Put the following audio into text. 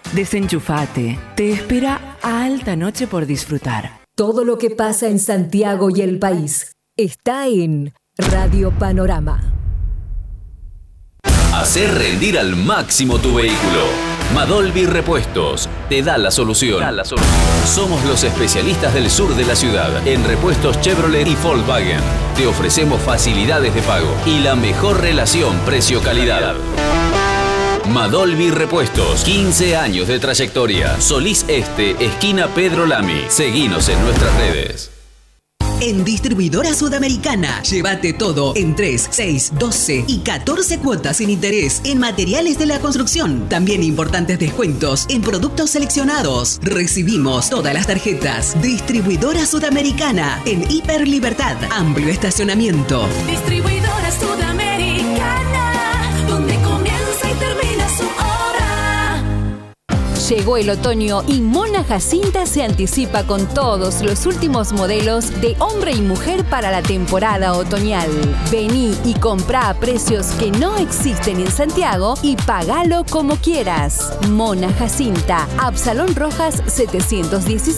Desenchufate. Te espera alta noche por disfrutar. Todo lo que pasa en Santiago y el país está en Radio Panorama. Hacer rendir al máximo tu vehículo. Madolvi Repuestos te da la solución. Somos los especialistas del sur de la ciudad en repuestos Chevrolet y Volkswagen. Te ofrecemos facilidades de pago y la mejor relación precio-calidad. Madolvi Repuestos, 15 años de trayectoria. Solís Este, esquina Pedro Lamy. Seguinos en nuestras redes. En Distribuidora Sudamericana, llévate todo en 3, 6, 12 y 14 cuotas sin interés en materiales de la construcción. También importantes descuentos en productos seleccionados. Recibimos todas las tarjetas. Distribuidora Sudamericana en Hiper Libertad. Amplio estacionamiento. Distribuidora Sudamericana, donde comienza y termina su obra. Llegó el otoño y Mona Jacinta se anticipa con todos los últimos modelos de hombre y mujer para la temporada otoñal. Vení y comprá a precios que no existen en Santiago y pagalo como quieras. Mona Jacinta, Absalón Rojas 717.